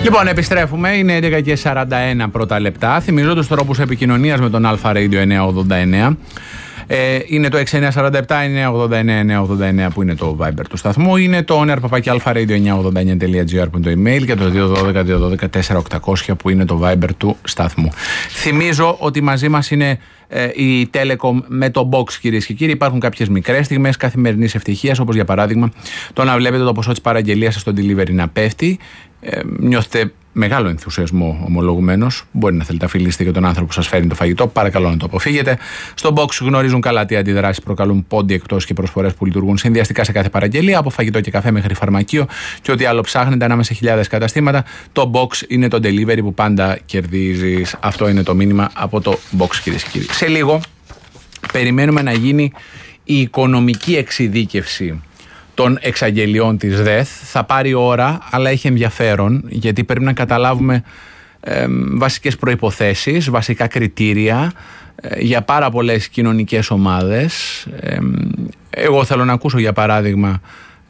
Λοιπόν, επιστρέφουμε. Είναι 11:41 πρώτα λεπτά. Θυμίζω τους τρόπους επικοινωνίας με τον Αλφα Radio 989. Είναι το 6947-989-989 που είναι το Viber του σταθμού. Είναι το oner@alpharadio989.gr που είναι το email και το 212-212-4800 που είναι το Viber του σταθμού. Θυμίζω ότι μαζί μας είναι η Telecom με το Box, κυρίες και κύριοι. Υπάρχουν κάποιες μικρές στιγμές καθημερινής ευτυχίας, όπως για παράδειγμα το να βλέπετε το ποσό της παραγγελίας σας στο delivery να πέφτει. Νιώθετε μεγάλο ενθουσιασμό ομολογουμένως. Μπορεί να θέλετε να φιλήσετε και τον άνθρωπο που σας φέρνει το φαγητό. Παρακαλώ να το αποφύγετε. Στο Box γνωρίζουν καλά τι αντιδράσεις προκαλούν πόντι, εκτός και προσφορές που λειτουργούν συνδυαστικά σε κάθε παραγγελία, από φαγητό και καφέ μέχρι φαρμακείο και ό,τι άλλο ψάχνετε ανάμεσα σε χιλιάδες καταστήματα. Το Box είναι το delivery που πάντα κερδίζεις. Αυτό είναι το μήνυμα από το Box, κυρίες και κύριοι. Σε λίγο περιμένουμε να γίνει η οικονομική εξειδίκευση των εξαγγελιών της ΔΕΘ. Θα πάρει ώρα, αλλά έχει ενδιαφέρον, γιατί πρέπει να καταλάβουμε βασικές προϋποθέσεις, βασικά κριτήρια για πάρα πολλές κοινωνικές ομάδες. Εγώ θέλω να ακούσω, για παράδειγμα,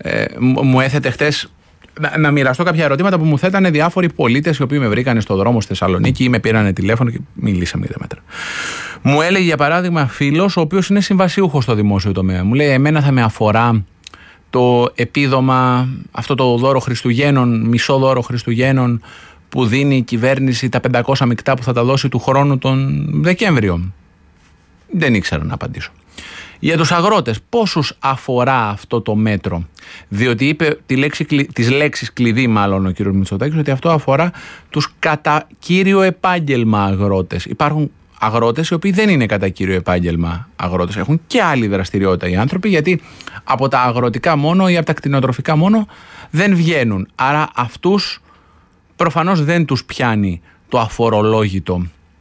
μου έθετε χτες να μοιραστώ κάποια ερωτήματα που μου θέτανε διάφοροι πολίτες οι οποίοι με βρήκανε στο δρόμο στη Θεσσαλονίκη ή με πήρανε τηλέφωνο και μιλήσαμε για τα μέτρα. Μου έλεγε, για παράδειγμα, φίλος ο οποίος είναι συμβασιούχος στο δημόσιο τομέα. Μου λέει, εμένα θα με αφορά το επίδομα, αυτό το δώρο Χριστουγέννων, μισό δώρο Χριστουγέννων που δίνει η κυβέρνηση, τα 500 μεικτά που θα τα δώσει του χρόνου τον Δεκέμβριο. Δεν ήξερα να απαντήσω. Για τους αγρότες, πόσους αφορά αυτό το μέτρο? Διότι είπε τις λέξεις κλειδί μάλλον ο κ. Μητσοτάκης, ότι αυτό αφορά τους κατά κύριο επάγγελμα αγρότες. Υπάρχουν αγρότες οι οποίοι δεν είναι κατά κύριο επάγγελμα αγρότες. Έχουν και άλλη δραστηριότητα οι άνθρωποι, γιατί από τα αγροτικά μόνο ή από τα κτηνοτροφικά μόνο δεν βγαίνουν. Άρα αυτούς προφανώς δεν τους πιάνει το αφορολόγητο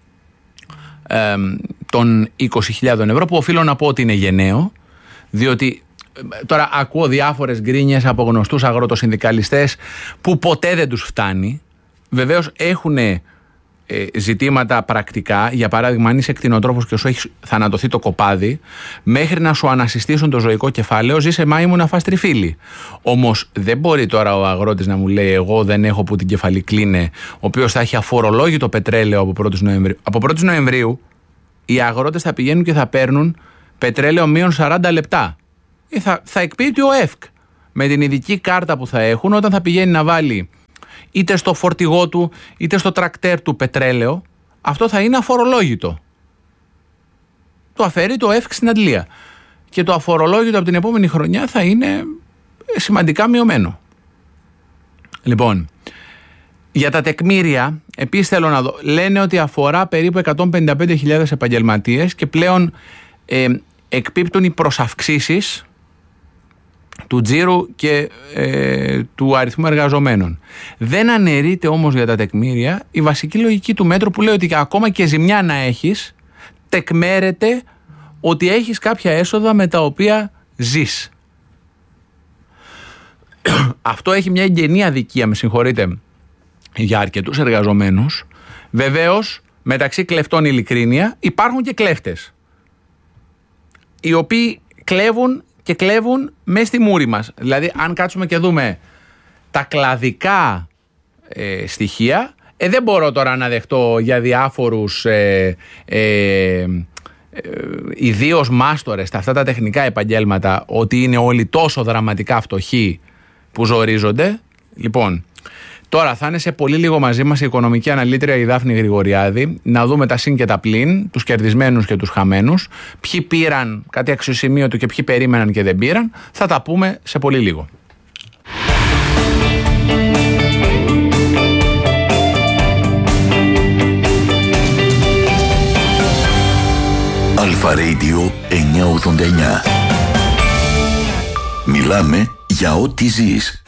των 20.000 ευρώ, που οφείλω να πω ότι είναι γενναίο, διότι τώρα ακούω διάφορες γκρίνιες από γνωστούς αγροτοσυνδικαλιστές που ποτέ δεν τους φτάνει. Βεβαίως έχουν ζητήματα πρακτικά. Για παράδειγμα, αν είσαι κτηνοτρόφος και σου έχει θανατωθεί το κοπάδι, μέχρι να σου ανασυστήσουν το ζωικό κεφάλαιο, ζήσε μάιμου να φας τριφύλι. Όμως δεν μπορεί τώρα ο αγρότης να μου λέει, εγώ δεν έχω που την κεφαλή κλείνε, ο οποίος θα έχει αφορολόγητο πετρέλαιο από 1η Νοεμβρίου. Από 1η Νοεμβρίου οι αγρότες θα πηγαίνουν και θα παίρνουν πετρέλαιο μείον 40 λεπτά. Θα εκπίπτει ο ΕΦΚ με την ειδική κάρτα που θα έχουν όταν θα πηγαίνει να βάλει είτε στο φορτηγό του είτε στο τρακτέρ του πετρέλαιο. Αυτό θα είναι αφορολόγητο. Το αφαιρεί το ΕΦΚ στην αντλία. Και το αφορολόγητο από την επόμενη χρονιά θα είναι σημαντικά μειωμένο. Λοιπόν, για τα τεκμήρια, επίσης θέλω να δω. Λένε ότι αφορά περίπου 155.000 επαγγελματίες και πλέον εκπίπτουν οι προσαυξήσεις του τζίρου και του αριθμού εργαζομένων. Δεν αναιρείται όμως για τα τεκμήρια η βασική λογική του μέτρου, που λέει ότι ακόμα και ζημιά να έχεις, τεκμέρεται ότι έχεις κάποια έσοδα με τα οποία ζεις. Αυτό έχει μια εγγενή αδικία, με συγχωρείτε, για αρκετούς εργαζομένους. Βεβαίως, μεταξύ κλεφτών ειλικρίνεια υπάρχουν και κλέφτες, οι οποίοι κλέβουν και κλέβουν μέσα στη μούρη μας. Δηλαδή, αν κάτσουμε και δούμε τα κλαδικά στοιχεία, δεν μπορώ τώρα να δεχτώ για διάφορους ιδίως μάστορες στα αυτά τα τεχνικά επαγγέλματα ότι είναι όλοι τόσο δραματικά φτωχοί που ζορίζονται. Λοιπόν, τώρα θα είναι σε πολύ λίγο μαζί μας η οικονομική αναλύτρια η Δάφνη Γρηγοριάδη, να δούμε τα συν και τα πλην, τους κερδισμένους και τους χαμένους, ποιοι πήραν κάτι αξιοσημείωτο και ποιοι περίμεναν και δεν πήραν. Θα τα πούμε σε πολύ λίγο. Αλφα Radio 989. Μιλάμε για ό,τι ζεις.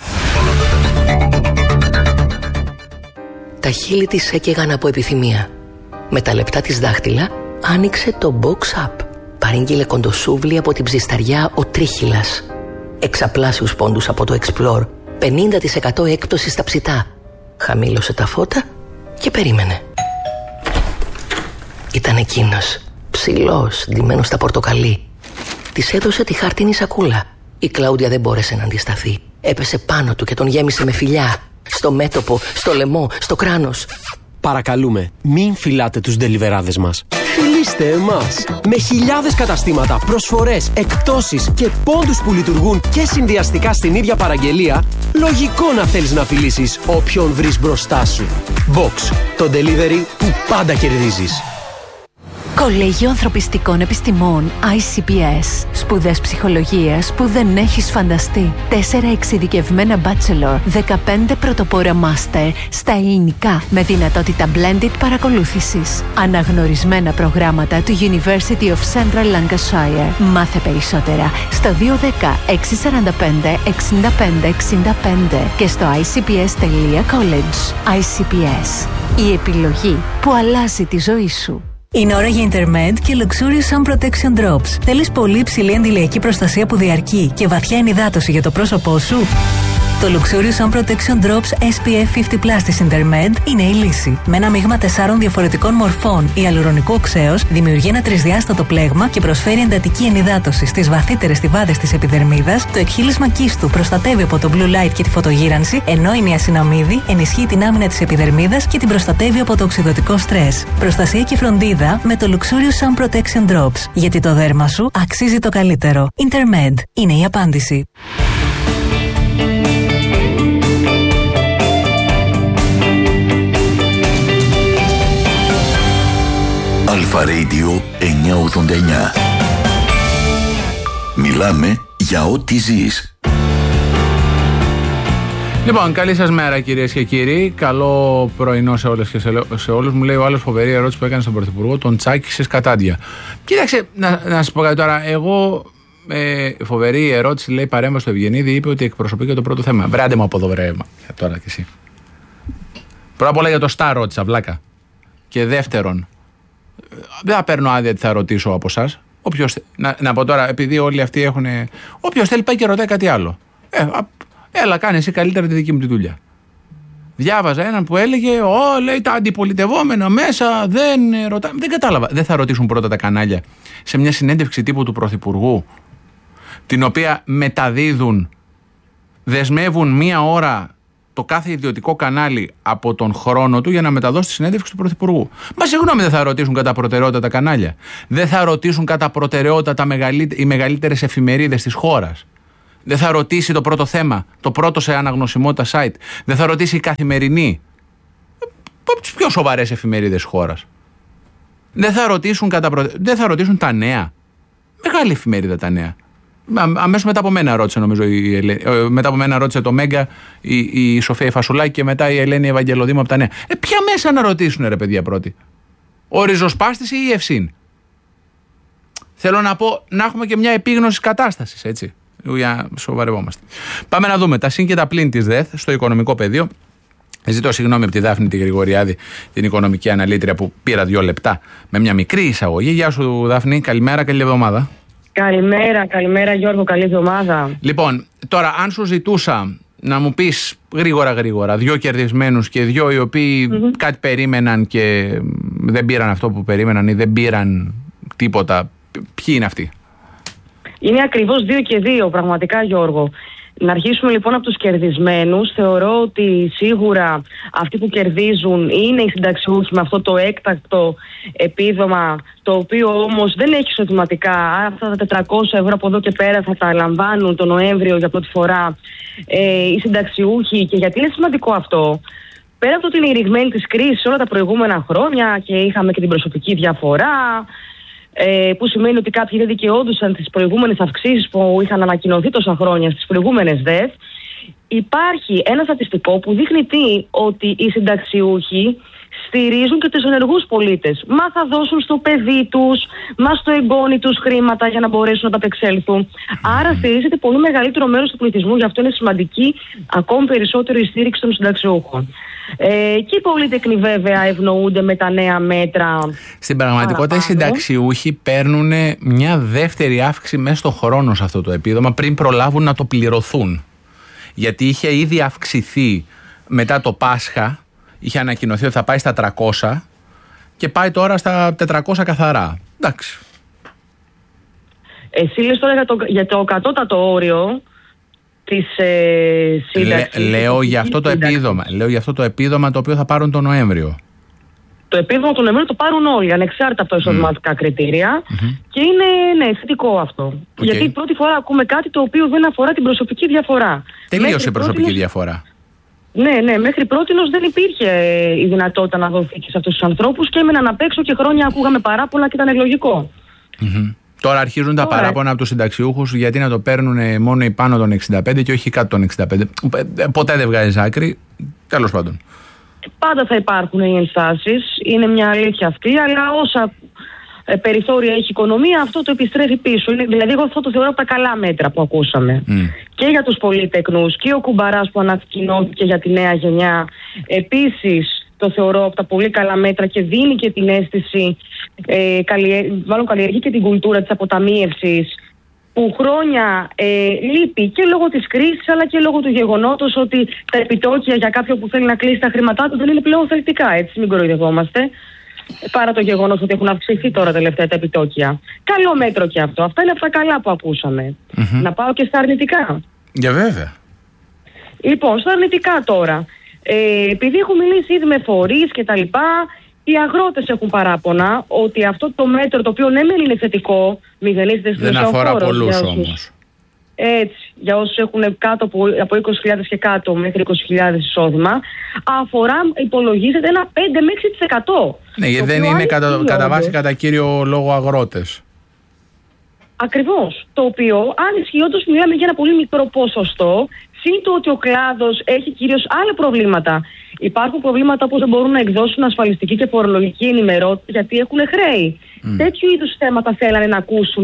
Τα χείλη της έκαιγαν από επιθυμία. Με τα λεπτά της δάχτυλα άνοιξε το Box Up. Παρήγγειλε κοντοσούβλι από την ψισταριά ο Τρίχυλας. Εξαπλάσιους πόντους από το Explore. 50% έκπτωση στα ψητά. Χαμήλωσε τα φώτα και περίμενε. Ήταν εκείνος, ψηλός, ντυμένος στα πορτοκαλί. Της έδωσε τη χάρτινη σακούλα. Η Κλάουδια δεν μπόρεσε να αντισταθεί. Έπεσε πάνω του και τον γέμισε με φιλιά. στο μέτωπο, στο λαιμό, στο κράνος. Παρακαλούμε, μην φυλάτε τους ντελιβεράδες μας. Φιλήστε εμάς! Με χιλιάδες καταστήματα, προσφορές, εκπτώσεις και πόντους που λειτουργούν και συνδυαστικά στην ίδια παραγγελία, λογικό να θέλεις να φιλήσεις όποιον βρεις μπροστά σου. Box, το delivery που πάντα κερδίζεις. Κολέγιο Ανθρωπιστικών Επιστημών ICPS. Σπουδές ψυχολογίας που δεν έχεις φανταστεί. 4 εξειδικευμένα bachelor, 15 πρωτοπόρα master στα ελληνικά με δυνατότητα blended παρακολούθησης. Αναγνωρισμένα προγράμματα του University of Central Lancashire. Μάθε περισσότερα στο 210 645 65 65 και στο icps.college. ICPS. Η επιλογή που αλλάζει τη ζωή σου. Είναι ώρα για Intermed και Luxurious Sun Protection Drops. Θέλεις πολύ υψηλή αντιλιακή προστασία που διαρκεί και βαθιά ενυδάτωση για το πρόσωπό σου? Το Luxurious Sun Protection Drops SPF 50+ της Intermed είναι η λύση. Με ένα μείγμα 4 διαφορετικών μορφών ιαλουρονικού οξέως δημιουργεί ένα τρισδιάστατο πλέγμα και προσφέρει εντατική ενυδάτωση στις βαθύτερες στιβάδες της επιδερμίδας. Το εκχύλισμα κίστου προστατεύει από το blue light και τη φωτογύρανση, ενώ η νιασιναμίδη ενισχύει την άμυνα της επιδερμίδας και την προστατεύει από το οξυδωτικό στρες. Προστασία και φροντίδα με το Luxurious Sun Protection Drops. Γιατί το δέρμα σου αξίζει το καλύτερο. Intermed είναι η απάντηση. Αλφα Radio 989. Μιλάμε για ό,τι ζεις. Λοιπόν, καλή σας μέρα κυρίες και κύριοι. Καλό πρωινό σε όλες και σε όλους. Μου λέει ο άλλος φοβερή ερώτηση που έκανε στον Πρωθυπουργό, τον τσάκισε σκατάντια. Κοίταξε, να σας πω κάτι τώρα. Εγώ, φοβερή ερώτηση, λέει παρέμβαση του Ευγενίδη, είπε ότι εκπροσωπεί και το πρώτο θέμα. Βράντε μου από εδώ, βρέμα. Τώρα κι εσύ. Πρώτα απ' όλα για το Σταρ ρώτησα, βλάκα. Και δεύτερον, δεν θα παίρνω άδεια τι θα ρωτήσω από εσάς. Να πω τώρα, επειδή όλοι αυτοί έχουν. Όποιος θέλει πάει και ρωτάει κάτι άλλο. Έλα, κάνε εσύ καλύτερα τη δική μου τη δουλειά. Διάβαζα έναν που έλεγε: λέει τα αντιπολιτευόμενα μέσα δεν ρωτάνε. Δεν κατάλαβα. Δεν θα ρωτήσουν πρώτα τα κανάλια σε μια συνέντευξη τύπου του Πρωθυπουργού, την οποία μεταδίδουν, δεσμεύουν μία ώρα το κάθε ιδιωτικό κανάλι από τον χρόνο του για να μεταδώσει τη συνέντευξη του Πρωθυπουργού. Μα συγγνώμη, δεν θα ρωτήσουν κατά προτεραιότητα τα κανάλια. Δεν θα ρωτήσουν κατά προτεραιότητα οι μεγαλύτερες εφημερίδες της χώρας. Δεν θα ρωτήσει το πρώτο θέμα, το πρώτο σε αναγνωσιμότητα site. Δεν θα ρωτήσει η Καθημερινή. Από τις πιο σοβαρές εφημερίδες χώρας. Δεν θα ρωτήσουν τα Νέα. Μεγάλη εφημερίδα τα Νέα. Αμέσως μετά από μένα ρώτησε, νομίζω, μετά από μένα ρώτησε το Μέγκα η Σοφία Φασουλάκη και μετά η Ελένη Ευαγγελοδήμου από τα Νέα. Ποια μέσα να ρωτήσουν, ρε παιδιά, πρώτη? Ο ριζοσπάστης ή η Ευσύν? Θέλω να πω, να έχουμε και μια επίγνωση κατάστασης, έτσι. Για σοβαρευόμαστε. Πάμε να δούμε τα συν και τα πλήν της ΔΕΘ στο οικονομικό πεδίο. Ζητώ συγγνώμη από τη Δάφνη τη Γρηγοριάδη, την οικονομική αναλύτρια, που πήρα 2 λεπτά με μια μικρή εισαγωγή. Γεια σου, Δάφνη, καλημέρα, καλή εβδομάδα. Καλημέρα Γιώργο, καλή εβδομάδα. Λοιπόν, τώρα αν σου ζητούσα να μου πεις γρήγορα 2 κερδισμένους και 2 οι οποίοι κάτι περίμεναν και δεν πήραν αυτό που περίμεναν ή δεν πήραν τίποτα, ποιοι είναι αυτοί? Είναι ακριβώς 2 και 2, πραγματικά, Γιώργο. Να αρχίσουμε λοιπόν από τους κερδισμένους. Θεωρώ ότι σίγουρα αυτοί που κερδίζουν είναι οι συνταξιούχοι με αυτό το έκτακτο επίδομα, το οποίο όμως δεν έχει εισοδηματικά. Αυτά τα 400 ευρώ από εδώ και πέρα θα τα λαμβάνουν τον Νοέμβριο για πρώτη φορά οι συνταξιούχοι. Και γιατί είναι σημαντικό αυτό? Πέρα από το ότι είναι η ρηγμένη της κρίσης όλα τα προηγούμενα χρόνια και είχαμε και την προσωπική διαφορά, που σημαίνει ότι κάποιοι δεν δικαιόντουσαν τις προηγούμενες αυξήσεις που είχαν ανακοινωθεί τόσα χρόνια στις προηγούμενες ΔΕΘ, υπάρχει ένα στατιστικό που δείχνει ότι οι συνταξιούχοι στηρίζουν και τους ενεργούς πολίτες. Μα θα δώσουν στο παιδί τους, μα στο εγγόνι τους χρήματα για να μπορέσουν να τα απεξέλθουν. Άρα στηρίζεται πολύ μεγαλύτερο μέρος του πληθυσμού, γι' αυτό είναι σημαντική ακόμη περισσότερο η στήριξη των συνταξιούχων. Και οι πολίτεκνοι βέβαια ευνοούνται με τα νέα μέτρα. Στην πραγματικότητα οι συνταξιούχοι παίρνουν μια δεύτερη αύξηση μέσα στο χρόνο σε αυτό το επίδομα πριν προλάβουν να το πληρωθούν. Γιατί είχε ήδη αυξηθεί μετά το Πάσχα, είχε ανακοινωθεί ότι θα πάει στα 300 και πάει τώρα στα 400 καθαρά. Εντάξει. Εσύ λες τώρα για το κατώτατο όριο της σύνταξης. Λέω για αυτό το επίδομα το οποίο θα πάρουν τον Νοέμβριο. Το επίδομα του Νοεμβρίου το πάρουν όλοι, ανεξάρτητα από τα εισοδηματικά κριτήρια. Και είναι θετικό αυτό. Γιατί πρώτη φορά ακούμε κάτι το οποίο δεν αφορά την προσωπική διαφορά. Τελείωσε η προσωπική διαφορά. Ναι, μέχρι πρότινος δεν υπήρχε η δυνατότητα να δοθεί και σε αυτούς τους ανθρώπους και έμεναν απ' έξω και χρόνια ακούγαμε παράπονα και ήταν λογικό. Τώρα αρχίζουν τα παράπονα από τους συνταξιούχους γιατί να το παίρνουν μόνο οι πάνω των 65 και όχι κάτω των 65. Ποτέ δεν βγάζει άκρη. Τέλος πάντων. Πάντα θα υπάρχουν οι ενστάσεις, είναι μια αλήθεια αυτή, αλλά όσα περιθώρια έχει η οικονομία, αυτό το επιστρέφει πίσω. Δηλαδή, εγώ αυτό το θεωρώ από τα καλά μέτρα που ακούσαμε. Και για τους πολυτεκνούς και ο κουμπαράς που ανακοινώθηκε για τη νέα γενιά. Επίσης, το θεωρώ από τα πολύ καλά μέτρα και δίνει και την αίσθηση, μάλλον καλλιεργεί και την κουλτούρα της αποταμίευσης, που χρόνια λείπει και λόγω της κρίσης αλλά και λόγω του γεγονότος ότι τα επιτόκια για κάποιον που θέλει να κλείσει τα χρήματά του δεν είναι πλέον θελκτικά, έτσι, μην κοροϊδευόμαστε. Παρά το γεγονός ότι έχουν αυξηθεί τώρα τελευταία τα επιτόκια. Καλό μέτρο και αυτό. Αυτά είναι από τα καλά που ακούσαμε. Να πάω και στα αρνητικά. Για βέβαια. Λοιπόν, στα αρνητικά τώρα. Επειδή έχω μιλήσει ήδη με φορείς και τα λοιπά, οι αγρότες έχουν παράπονα ότι αυτό το μέτρο, το οποίο ναι μεν είναι θετικό, μηδενίζεται στην ουσία ο φόρος. Δεν αφορά πολλούς όμως. Έτσι, για όσους έχουν κάτω από 20.000 και κάτω μέχρι 20.000 εισόδημα, υπολογίζεται ένα 5 με 6%. Ναι, γιατί δεν είναι κατά βάση κατά κύριο λόγο αγρότες. Ακριβώς. Το οποίο, αν ισχύει, όντως μιλάμε για ένα πολύ μικρό ποσοστό, συν το ότι ο κλάδος έχει κυρίως άλλα προβλήματα. Υπάρχουν προβλήματα όπως δεν μπορούν να εκδώσουν ασφαλιστική και φορολογική ενημερότητα γιατί έχουν χρέη. Τέτοιου είδους θέματα θέλανε να ακούσουν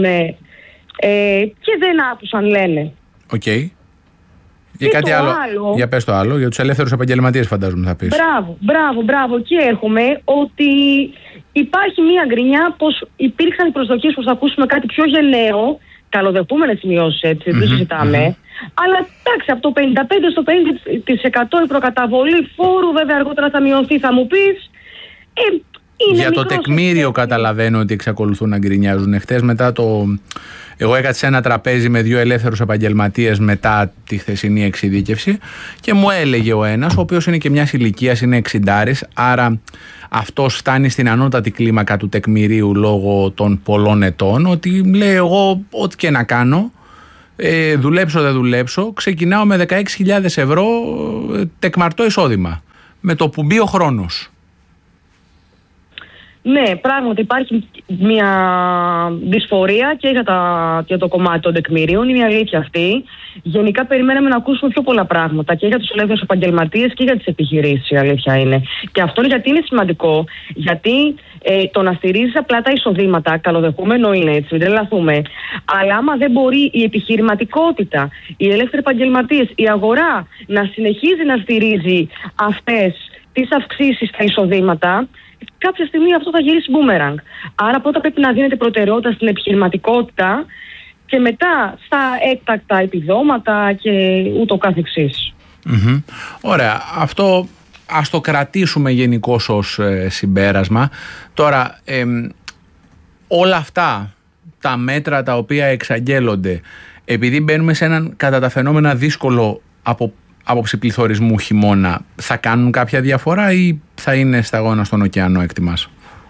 και δεν άκουσαν, λένε. Οκ. Και κάτι άλλο. Για πες το άλλο, για τους ελεύθερους επαγγελματίες φαντάζομαι θα πεις. Μπράβο. Και έρχομαι ότι υπάρχει μία γκρινιά πως υπήρξαν οι προσδοκίες πως θα ακούσουμε κάτι πιο γενναίο, καλοδεχούμενες σημειώσεις, έτσι, δεν συζητάμε. Αλλά εντάξει, από το 55% στο 50% η προκαταβολή φόρου, βέβαια αργότερα θα μειωθεί, θα μου πεις. Για το τεκμήριο καταλαβαίνω ότι εξακολουθούν να γκρινιάζουν. Χτες μετά εγώ έκατσα σε ένα τραπέζι με 2 ελεύθερους επαγγελματίες μετά τη χθεσινή εξειδίκευση και μου έλεγε ο ένας, ο οποίος είναι και μιας ηλικίας, είναι 60, άρα αυτός φτάνει στην ανώτατη κλίμακα του τεκμηρίου λόγω των πολλών ετών, ότι λέει εγώ ό,τι και να κάνω, δουλέψω δεν δουλέψω, ξεκινάω με 16.000 ευρώ τεκμαρτό εισόδημα, με το που μπει ο χρόνος. Ναι, πράγματι υπάρχει μια δυσφορία και για το κομμάτι των τεκμηρίων, είναι η αλήθεια αυτή. Γενικά περιμέναμε να ακούσουμε πιο πολλά πράγματα και για τους ελεύθερους επαγγελματίες και για τις επιχειρήσεις, η αλήθεια είναι. Και αυτό γιατί είναι σημαντικό, γιατί το να στηρίζεις απλά τα εισοδήματα, καλοδεχούμενο είναι, έτσι, μην τρελαθούμε. Αλλά άμα δεν μπορεί η επιχειρηματικότητα, οι ελεύθεροι επαγγελματίες, η αγορά να συνεχίζει να στηρίζει αυτές τις αυξήσεις στα εισοδήματα, κάποια στιγμή αυτό θα γυρίσει μπούμεραγκ. Άρα πρώτα πρέπει να δίνεται προτεραιότητα στην επιχειρηματικότητα και μετά στα έκτακτα επιδόματα και ούτω καθεξής. Ωραία. Αυτό ας το κρατήσουμε γενικώς ως συμπέρασμα. Τώρα, όλα αυτά τα μέτρα τα οποία εξαγγέλλονται, επειδή μπαίνουμε σε έναν κατά τα φαινόμενα δύσκολο άποψη πληθωρισμού χειμώνα, θα κάνουν κάποια διαφορά ή θα είναι σταγόνα στον ωκεανό, εκτιμάς?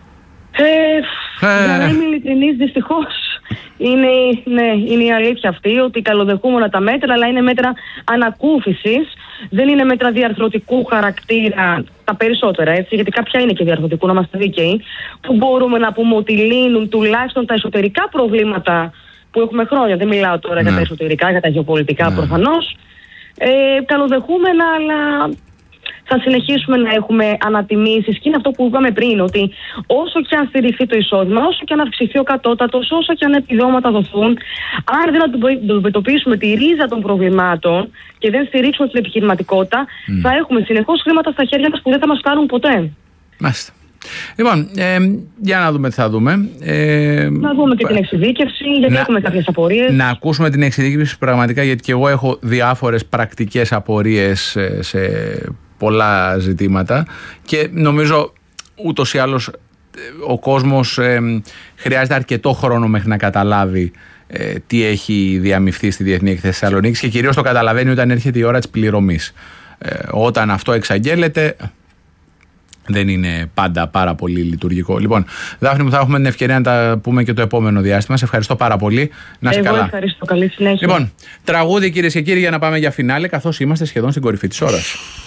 Για να είμαι ειλικρινής, δυστυχώς είναι η αλήθεια αυτή ότι καλοδεχούμενα τα μέτρα, αλλά είναι μέτρα ανακούφισης, δεν είναι μέτρα διαρθρωτικού χαρακτήρα, τα περισσότερα, έτσι, γιατί κάποια είναι και διαρθρωτικού, να είμαστε δίκαιοι, που μπορούμε να πούμε ότι λύνουν τουλάχιστον τα εσωτερικά προβλήματα που έχουμε χρόνια. Δεν μιλάω τώρα για τα εσωτερικά, για τα γεωπολιτικά προφανώς. Καλοδεχούμενα, αλλά θα συνεχίσουμε να έχουμε ανατιμήσεις και είναι αυτό που είπαμε πριν, ότι όσο και αν στηριχθεί το εισόδημα, όσο και αν αυξηθεί ο κατώτατος, όσο και αν επιδόματα δοθούν, αν δεν αντιμετωπίσουμε τη ρίζα των προβλημάτων και δεν στηρίξουμε την επιχειρηματικότητα, θα έχουμε συνεχώς χρήματα στα χέρια μας που δεν θα μας φτάνουν ποτέ. Μάλιστα. Λοιπόν, για να δούμε τι θα δούμε. Να δούμε και την εξειδίκευση, γιατί έχουμε κάποιες απορίες. Να ακούσουμε την εξειδίκευση πραγματικά, γιατί και εγώ έχω διάφορες πρακτικές απορίες σε πολλά ζητήματα και νομίζω ούτως ή άλλως ο κόσμος χρειάζεται αρκετό χρόνο μέχρι να καταλάβει τι έχει διαμειφθεί στη Διεθνή Έκθεση Θεσσαλονίκης και κυρίως το καταλαβαίνει όταν έρχεται η ώρα της πληρωμής. Όταν αυτό εξαγγέλλεται, δεν είναι πάντα πάρα πολύ λειτουργικό. Λοιπόν, Δάφνη μου, θα έχουμε την ευκαιρία να τα πούμε και το επόμενο διάστημα. Σε ευχαριστώ πάρα πολύ. Να είσαι καλά. Εγώ ευχαριστώ. Καλή συνέχεια. Λοιπόν, τραγούδι κυρίες και κύριοι για να πάμε για φινάλε, καθώς είμαστε σχεδόν στην κορυφή της ώρας.